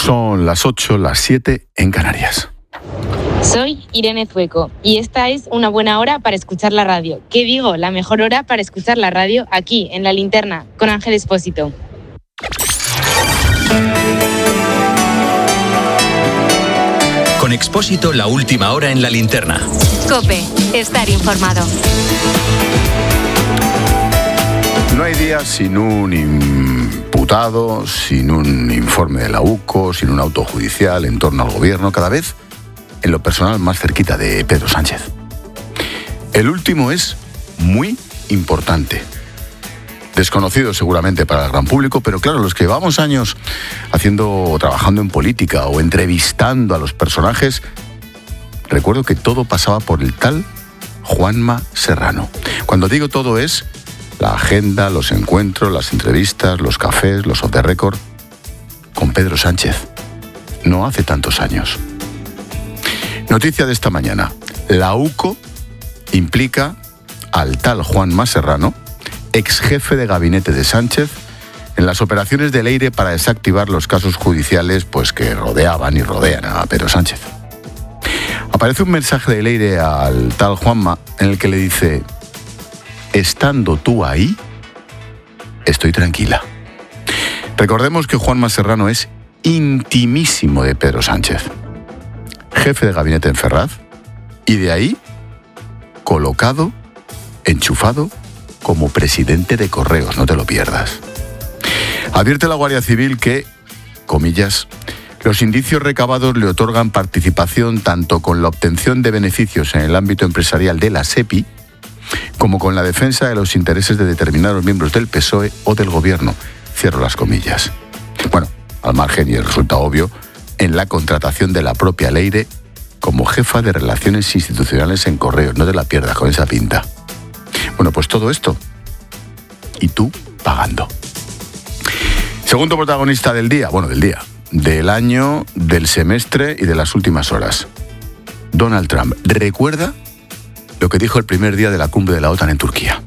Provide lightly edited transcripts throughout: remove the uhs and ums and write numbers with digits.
Son las 8, las 7 en Canarias. Soy Irene Zueco y esta es una buena hora para escuchar la radio. ¿Qué digo? La mejor hora para escuchar la radio aquí, en La Linterna, con Ángel Expósito. Con Expósito, la última hora en La Linterna. COPE, estar informado. No hay día sin un imputado, sin un informe de la UCO, sin un auto judicial en torno al gobierno, cada vez en lo personal más cerquita de Pedro Sánchez. El último es muy importante. Desconocido seguramente para el gran público, pero claro, los que llevamos años trabajando en política o entrevistando a los personajes, recuerdo que todo pasaba por el tal Juanma Serrano. Cuando digo todo es la agenda, los encuentros, las entrevistas, los cafés, los off the record con Pedro Sánchez. No hace tantos años. Noticia de esta mañana. La UCO implica al tal Juanma Serrano, ex jefe de gabinete de Sánchez, en las operaciones de Leire para desactivar los casos judiciales que rodeaban y rodean a Pedro Sánchez. Aparece un mensaje de Leire al tal Juanma en el que le dice: estando tú ahí, estoy tranquila. Recordemos que Juanma Serrano es intimísimo de Pedro Sánchez, jefe de gabinete en Ferraz, y de ahí colocado, enchufado, como presidente de Correos, no te lo pierdas. Advierte la Guardia Civil que, comillas, los indicios recabados le otorgan participación tanto con la obtención de beneficios en el ámbito empresarial de la SEPI, como con la defensa de los intereses de determinados miembros del PSOE o del Gobierno. Cierro las comillas. Bueno, al margen, y el resultado obvio, en la contratación de la propia Leire como jefa de Relaciones Institucionales en Correos. No te la pierdas con esa pinta. Bueno, pues todo esto. Y tú pagando. Segundo protagonista del día, del año, del semestre y de las últimas horas. Donald Trump. ¿Recuerda lo que dijo el primer día de la cumbre de la OTAN en Turquía?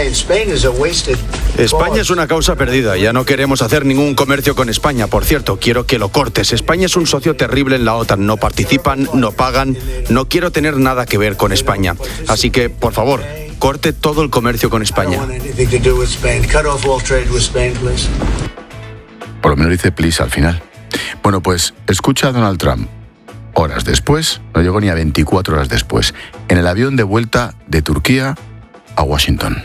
España es una causa perdida. Ya no queremos hacer ningún comercio con España. Por cierto, quiero que lo cortes. España es un socio terrible en la OTAN. No participan, no pagan. No quiero tener nada que ver con España. Así que, por favor, corte todo el comercio con España. Por lo menos dice please al final. Bueno, pues escucha a Donald Trump. Horas después, no llegó ni a 24 horas después, en el avión de vuelta de Turquía a Washington.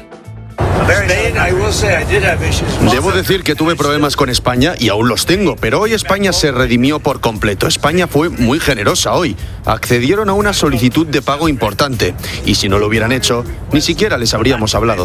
Debo decir que tuve problemas con España y aún los tengo, pero hoy España se redimió por completo. España fue muy generosa hoy. Accedieron a una solicitud de pago importante y si no lo hubieran hecho, ni siquiera les habríamos hablado.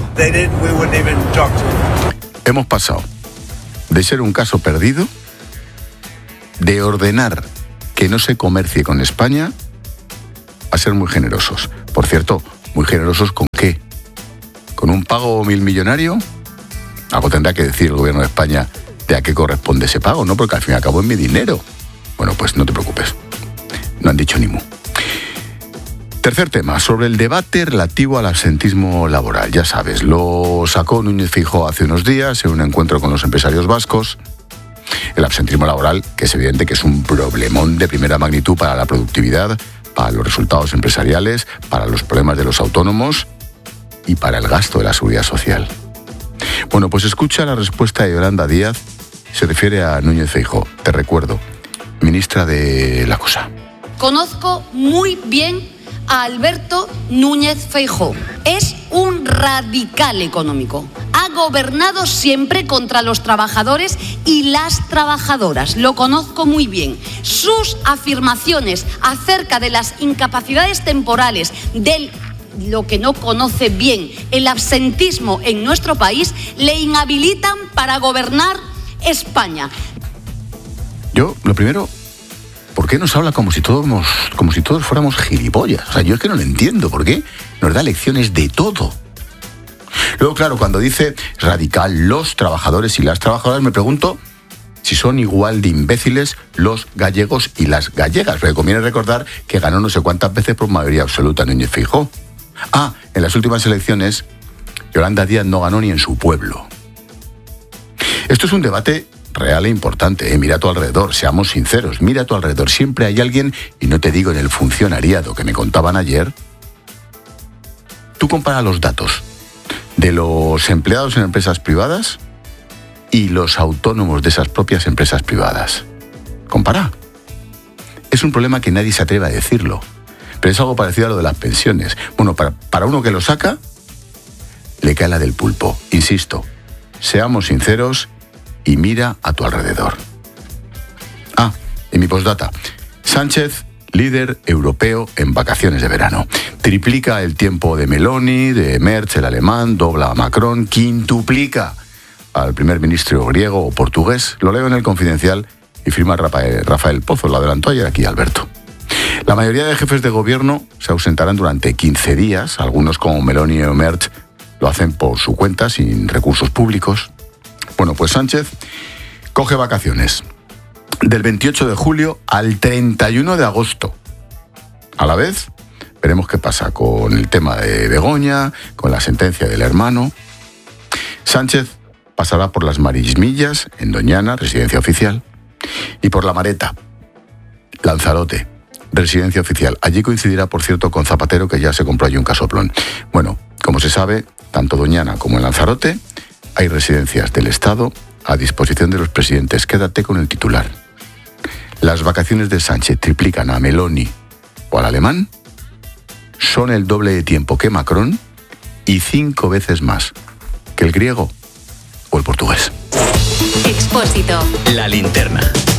Hemos pasado de ser un caso perdido, de ordenar que no se comercie con España, a ser muy generosos. Por cierto, muy generosos ¿con qué? ¿Con un pago millonario? Algo tendrá que decir el gobierno de España de a qué corresponde ese pago, ¿no? Porque al fin y al cabo es mi dinero. Bueno, pues no te preocupes. No han dicho ni mu. Tercer tema, sobre el debate relativo al absentismo laboral. Ya sabes, lo sacó Núñez Feijóo hace unos días en un encuentro con los empresarios vascos. El absentismo laboral, que es evidente que es un problemón de primera magnitud para la productividad, para los resultados empresariales, para los problemas de los autónomos y para el gasto de la seguridad social. Bueno, pues escucha la respuesta de Yolanda Díaz. Se refiere a Núñez Feijóo. Te recuerdo, ministra de la Cosa. Conozco muy bien a Alberto Núñez Feijóo. Es un radical económico. Ha gobernado siempre contra los trabajadores y las trabajadoras. Lo conozco muy bien. Sus afirmaciones acerca de las incapacidades temporales, del lo que no conoce bien, el absentismo en nuestro país, le inhabilitan para gobernar España. Yo, lo primero, ¿por qué nos habla como si todos fuéramos gilipollas? O sea, yo es que no lo entiendo. ¿Por qué nos da lecciones de todo? Luego, claro, cuando dice radical los trabajadores y las trabajadoras, me pregunto si son igual de imbéciles los gallegos y las gallegas. Porque conviene recordar que ganó no sé cuántas veces por mayoría absoluta Núñez Feijóo. En las últimas elecciones, Yolanda Díaz no ganó ni en su pueblo. Esto es un debate real e importante. Mira a tu alrededor, seamos sinceros, mira a tu alrededor. Siempre hay alguien, y no te digo en el funcionariado que me contaban ayer. Tú compara los datos de los empleados en empresas privadas y los autónomos de esas propias empresas privadas. Compara. Es un problema que nadie se atreve a decirlo, pero es algo parecido a lo de las pensiones. Bueno, para uno que lo saca, le cae la del pulpo. Insisto, seamos sinceros y mira a tu alrededor. En mi postdata, Sánchez, líder europeo en vacaciones de verano. Triplica el tiempo de Meloni, de Merz, el alemán, dobla a Macron, quintuplica al primer ministro griego o portugués. Lo leo en El Confidencial y firma Rafael Pozo, lo adelantó ayer aquí Alberto. La mayoría de jefes de gobierno se ausentarán durante 15 días, algunos como Meloni o Merz lo hacen por su cuenta, sin recursos públicos. Bueno, pues Sánchez coge vacaciones del 28 de julio al 31 de agosto. A la vez, veremos qué pasa con el tema de Begoña, con la sentencia del hermano. Sánchez pasará por las Marismillas, en Doñana, residencia oficial, y por La Mareta, Lanzarote, residencia oficial. Allí coincidirá, por cierto, con Zapatero, que ya se compró allí un casoplón. Bueno, como se sabe, tanto Doñana como en Lanzarote hay residencias del Estado a disposición de los presidentes. Quédate con el titular. Las vacaciones de Sánchez triplican a Meloni o al alemán, son el doble de tiempo que Macron y 5 veces más que el griego o el portugués. Expósito. La linterna.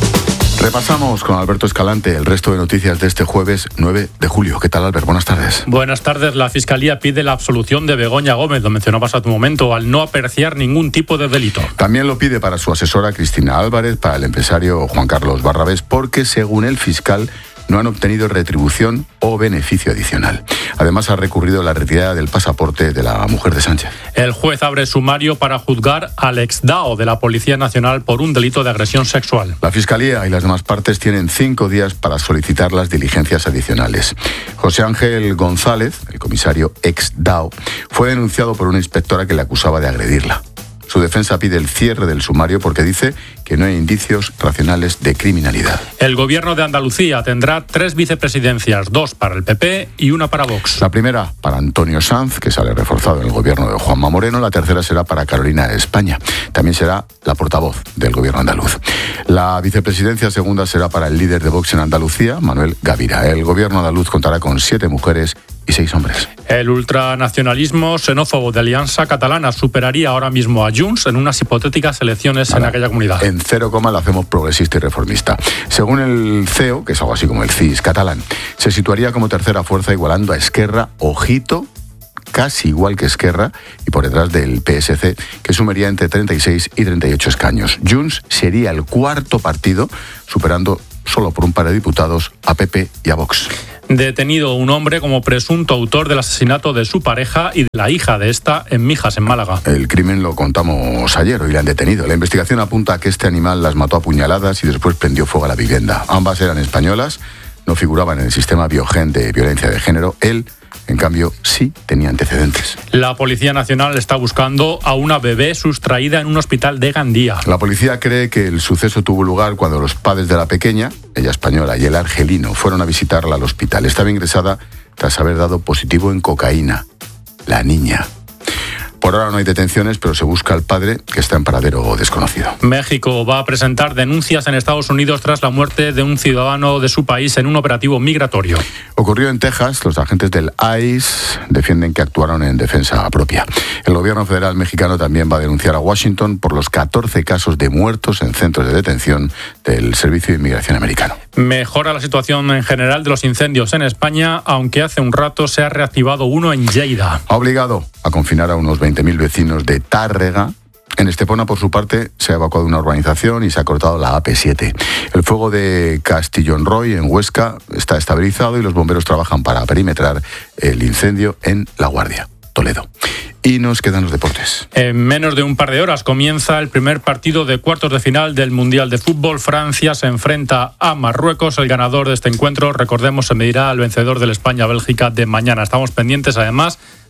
Repasamos con Alberto Escalante el resto de noticias de este jueves 9 de julio. ¿Qué tal, Albert? Buenas tardes. Buenas tardes. La Fiscalía pide la absolución de Begoña Gómez, lo mencionabas hace un momento, al no apreciar ningún tipo de delito. También lo pide para su asesora Cristina Álvarez, para el empresario Juan Carlos Barrabés, porque según el fiscal no han obtenido retribución o beneficio adicional. Además, ha recurrido la retirada del pasaporte de la mujer de Sánchez. El juez abre sumario para juzgar al exdao de la Policía Nacional por un delito de agresión sexual. La Fiscalía y las demás partes tienen 5 días para solicitar las diligencias adicionales. José Ángel González, el comisario exdao, fue denunciado por una inspectora que le acusaba de agredirla. Su defensa pide el cierre del sumario porque dice que no hay indicios racionales de criminalidad. El gobierno de Andalucía tendrá 3 vicepresidencias, 2 para el PP y 1 para Vox. La primera para Antonio Sanz, que sale reforzado en el gobierno de Juanma Moreno. La tercera será para Carolina España. También será la portavoz del gobierno andaluz. La vicepresidencia segunda será para el líder de Vox en Andalucía, Manuel Gavira. El gobierno andaluz contará con 7 mujeres y 6 hombres. El ultranacionalismo xenófobo de Alianza Catalana superaría ahora mismo a Junts en unas hipotéticas elecciones en aquella comunidad. En 0, la hacemos progresista y reformista. Según el CEO, que es algo así como el CIS catalán, se situaría como tercera fuerza igualando a Esquerra, ojito, casi igual que Esquerra, y por detrás del PSC, que sumaría entre 36 y 38 escaños. Junts sería el cuarto partido, superando solo por un par de diputados a PP y a Vox. Detenido un hombre como presunto autor del asesinato de su pareja y de la hija de esta en Mijas, en Málaga. El crimen lo contamos ayer, hoy le han detenido. La investigación apunta a que este animal las mató a puñaladas y después prendió fuego a la vivienda. Ambas eran españolas, no figuraban en el sistema Biogen de violencia de género. Él, en cambio, sí tenía antecedentes. La Policía Nacional está buscando a una bebé sustraída en un hospital de Gandía. La policía cree que el suceso tuvo lugar cuando los padres de la pequeña, ella española y el argelino, fueron a visitarla al hospital. Estaba ingresada tras haber dado positivo en cocaína. La niña. Por ahora no hay detenciones, pero se busca al padre, que está en paradero desconocido. México va a presentar denuncias en Estados Unidos tras la muerte de un ciudadano de su país en un operativo migratorio. Ocurrió en Texas. Los agentes del ICE defienden que actuaron en defensa propia. El gobierno federal mexicano también va a denunciar a Washington por los 14 casos de muertos en centros de detención del Servicio de Inmigración americano. Mejora la situación en general de los incendios en España, aunque hace un rato se ha reactivado uno en Lleida. Ha obligado a confinar a unos 20.000 vecinos de Tárrega. En Estepona, por su parte, se ha evacuado una urbanización y se ha cortado la AP7. El fuego de Castillonroy, en Huesca, está estabilizado y los bomberos trabajan para perimetrar el incendio en La Guardia, Toledo. Y nos quedan los deportes. En menos de un par de horas comienza el primer partido de cuartos de final del Mundial de Fútbol. Francia se enfrenta a Marruecos. El ganador de este encuentro, recordemos, se medirá al vencedor del España-Bélgica de mañana. Estamos pendientes, además,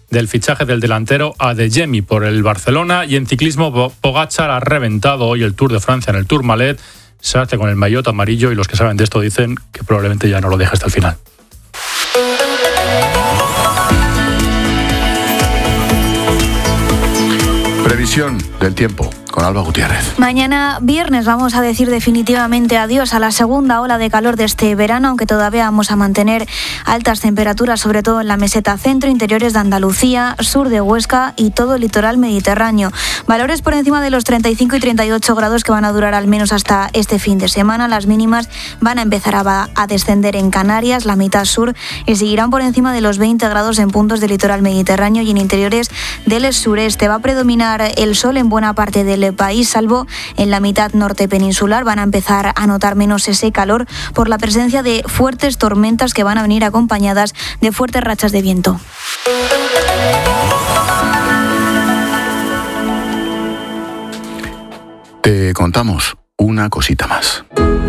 del fichaje del delantero Adeyemi por el Barcelona. Y en ciclismo, Pogačar ha reventado hoy el Tour de Francia en el Tourmalet. Se hace con el maillot amarillo y los que saben de esto dicen que probablemente ya no lo deje hasta el final. Previsión del tiempo con Alba Gutiérrez. Mañana viernes vamos a decir definitivamente adiós a la segunda ola de calor de este verano, aunque todavía vamos a mantener altas temperaturas, sobre todo en la meseta centro, interiores de Andalucía, sur de Huesca y todo el litoral mediterráneo. Valores por encima de los 35 y 38 grados que van a durar al menos hasta este fin de semana. Las mínimas van a empezar a descender en Canarias, la mitad sur, y seguirán por encima de los 20 grados en puntos del litoral mediterráneo y en interiores del sureste. Va a predominar el sol en buena parte del país, salvo en la mitad norte peninsular. Van a empezar a notar menos ese calor por la presencia de fuertes tormentas que van a venir acompañadas de fuertes rachas de viento. Te contamos una cosita más.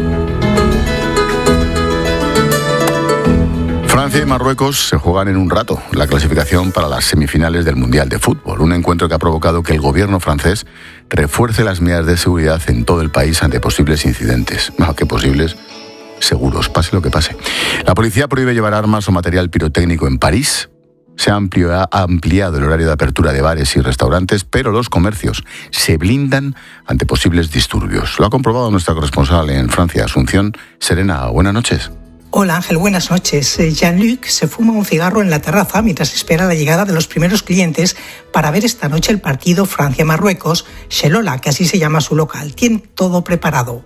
Francia y Marruecos se juegan en un rato la clasificación para las semifinales del Mundial de Fútbol, un encuentro que ha provocado que el gobierno francés refuerce las medidas de seguridad en todo el país ante posibles incidentes. No, que posibles, seguros, pase lo que pase. La policía prohíbe llevar armas o material pirotécnico en París. Se ha ampliado el horario de apertura de bares y restaurantes, pero los comercios se blindan ante posibles disturbios. Lo ha comprobado nuestra corresponsal en Francia, Asunción. Serena, buenas noches. Hola Ángel, buenas noches. Jean-Luc se fuma un cigarro en la terraza mientras espera la llegada de los primeros clientes para ver esta noche el partido Francia-Marruecos. Shelola, que así se llama su local, tiene todo preparado.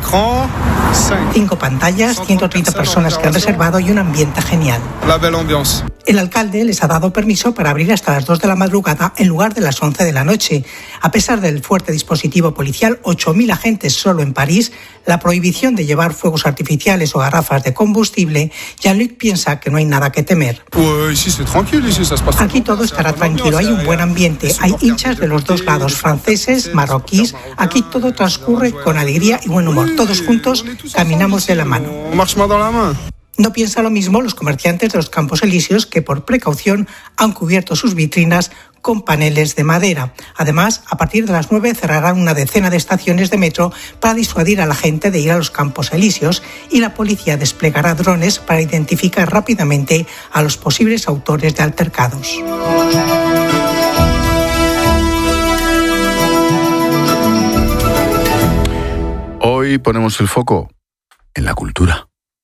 5 pantallas, 130 personas que han reservado y un ambiente genial. El alcalde les ha dado permiso para abrir hasta las 2 de la madrugada en lugar de las 11 de la noche. A pesar del fuerte dispositivo policial, 8.000 agentes solo en París, la prohibición de llevar fuegos artificiales o garrafas de combustible, Jean-Luc piensa que no hay nada que temer. Aquí todo estará tranquilo, hay un buen ambiente, hay hinchas de los dos lados, franceses, marroquíes, aquí todo transcurre con alegría y buen humor. Todos juntos caminamos de la mano. No piensa lo mismo los comerciantes de los Campos Elíseos, que por precaución han cubierto sus vitrinas con paneles de madera. Además, a partir de las 9 cerrarán una decena de estaciones de metro para disuadir a la gente de ir a los Campos Elíseos, y la policía desplegará drones para identificar rápidamente a los posibles autores de altercados. Hoy ponemos el foco en la cultura.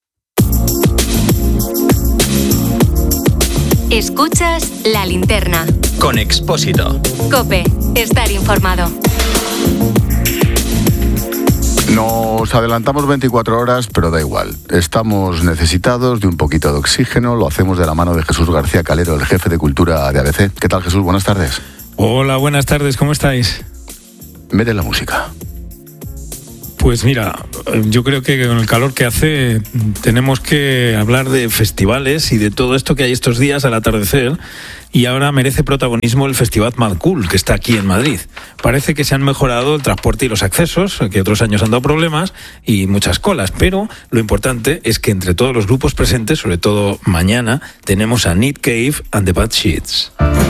Escuchas La Linterna. Con Expósito. COPE. Estar informado. Nos adelantamos 24 horas, pero da igual. Estamos necesitados de un poquito de oxígeno. Lo hacemos de la mano de Jesús García Calero, el jefe de cultura de ABC. ¿Qué tal, Jesús? Buenas tardes. Hola, buenas tardes. ¿Cómo estáis? Mete la música. Pues mira, yo creo que con el calor que hace tenemos que hablar de festivales y de todo esto que hay estos días al atardecer, y ahora merece protagonismo el Festival Mad Cool, que está aquí en Madrid. Parece que se han mejorado el transporte y los accesos, que otros años han dado problemas y muchas colas, pero lo importante es que entre todos los grupos presentes, sobre todo mañana, tenemos a Nick Cave and the Bad Seeds.